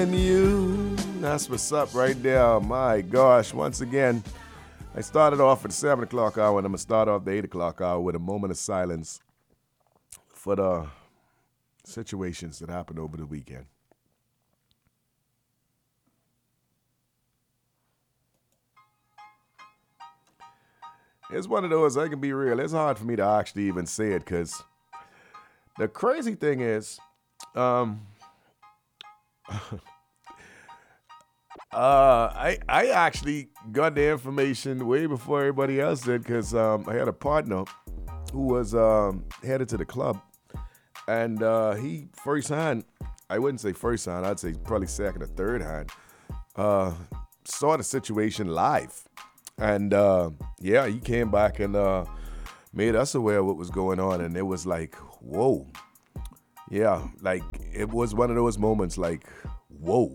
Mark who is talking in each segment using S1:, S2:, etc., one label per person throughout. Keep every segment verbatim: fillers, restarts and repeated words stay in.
S1: And you, that's what's up right there. My gosh, once again, I started off at the seven o'clock hour, and I'm going to start off the eight o'clock hour with a moment of silence for the situations that happened over the weekend. It's one of those, I can be real, it's hard for me to actually even say it, because the crazy thing is, um, Uh, I I actually got the information way before everybody else did, because um, I had a partner who was um, headed to the club, and uh, he firsthand, I wouldn't say firsthand, I'd say probably second or third hand, uh, saw the situation live, and uh, yeah, he came back and uh, made us aware of what was going on, and it was like, whoa, yeah, like it was one of those moments, like, whoa.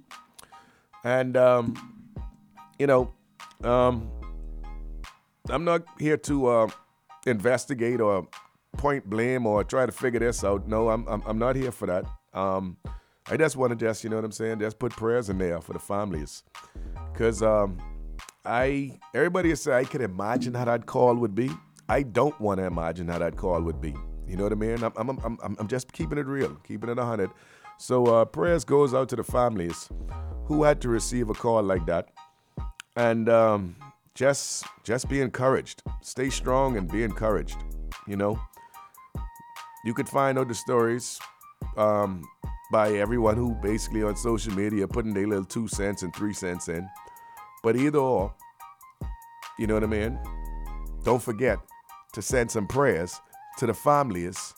S1: And, um, you know, um, I'm not here to uh, investigate or point blame or try to figure this out. No, I'm I'm, I'm not here for that. Um, I just want to just, you know what I'm saying, just put prayers in there for the families. Because um, I, everybody has said I can imagine how that call would be. I don't want to imagine how that call would be. You know what I mean? I'm, I'm, I'm, I'm I'm just keeping it real, keeping it one hundred. So uh, prayers goes out to the families who had to receive a call like that. And um, just just be encouraged. Stay strong and be encouraged, you know. You could find out the stories um, by everyone who basically on social media putting their little two cents and three cents in. But either or, you know what I mean? Don't forget to send some prayers to the families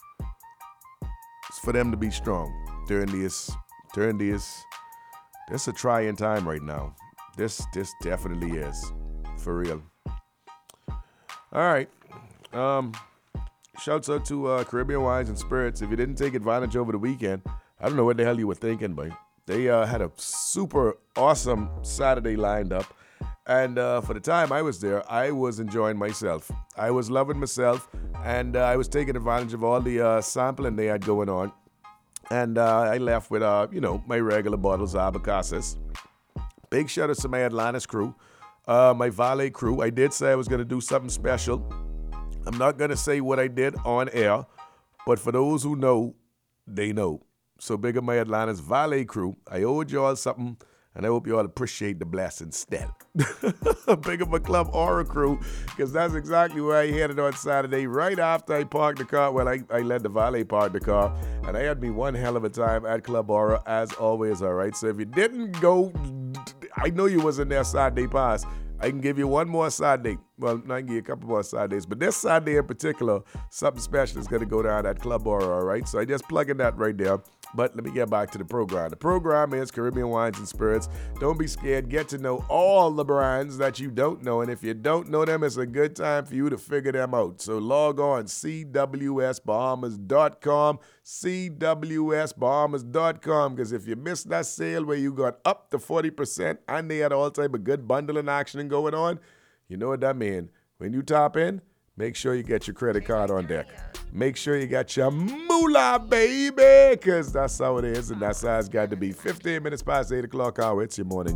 S1: for them to be strong during this, during this, this a trying time right now. This, this definitely is, for real. All right. Um, shouts out to uh, Caribbean Wines and Spirits. If you didn't take advantage over the weekend, I don't know what the hell you were thinking, but they uh, had a super awesome Saturday lined up. And uh, for the time I was there, I was enjoying myself. I was loving myself, and uh, I was taking advantage of all the uh, sampling they had going on. And uh, I left with, uh, you know, my regular bottles of Abacasas. Big shout out to my Atlantis crew, uh, my valet crew. I did say I was going to do something special. I'm not going to say what I did on air, but for those who know, they know. So big up my Atlantis valet crew. I owed y'all something, and I hope you all appreciate the blessing still. Big up my Club Aura crew, because that's exactly where I headed on Saturday, right after I parked the car. Well, I, I let the valet park the car, and I had me one hell of a time at Club Aura, as always, all right? So if you didn't go, I know you wasn't there Saturday past. I can give you one more Saturday. Well, I can give you a couple more Saturdays, but this Saturday in particular, something special is going to go down at Club Aura, all right? So I just plugging that right there. But let me get back to the program. The program is Caribbean Wines and Spirits. Don't be scared. Get to know all the brands that you don't know. And if you don't know them, it's a good time for you to figure them out. So log on, C W S Bahamas dot com, C W S Bahamas dot com. Because if you missed that sale where you got up to forty percent and they had all type of good bundling action going on, you know what that means. When you tap in, make sure you get your credit card on deck. Make sure you got your moolah, baby, because that's how it is, and that's how it's got to be. fifteen minutes past eight o'clock hour. It's your morning